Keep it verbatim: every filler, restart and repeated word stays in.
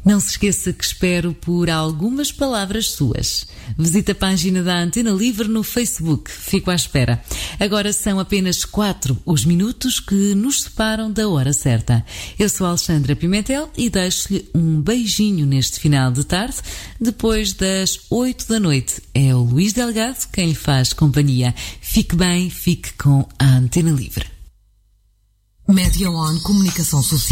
Não se esqueça que espero por algumas palavras suas. Visite a página da Antena Livre no Facebook. Fico à espera. Agora são apenas quatro os minutos que nos separam da hora certa. Eu sou a Alexandra Pimentel e deixo-lhe um beijinho neste final de tarde. Depois das oito da noite é o Luís Delgado quem lhe faz companhia. Fique bem, fique com a Antena Livre. Média On Comunicação Social.